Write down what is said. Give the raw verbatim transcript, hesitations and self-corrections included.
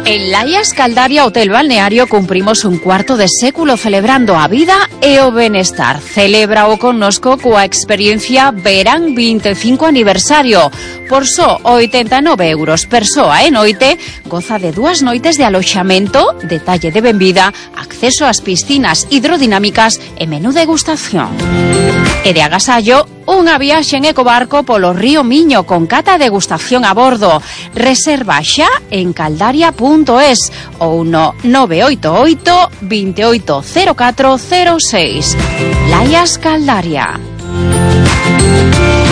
En Laias Caldaria Hotel Balneario cumprimos un cuarto de século celebrando a vida e o benestar. Celebra o connosco coa experiencia Verán veinticinco aniversario. Por só oitenta e nove euros persoa e noite, goza de dúas noites de aloxamento, detalle de benvida, acceso ás piscinas hidrodinámicas e menú degustación. E de agasallo, unha viaxe en ecobarco polo río Miño con cata e degustación a bordo. Reserva xa en caldaria punto es ou no nove oito oito, dos oito cero catro cero seis. Laias Caldaria.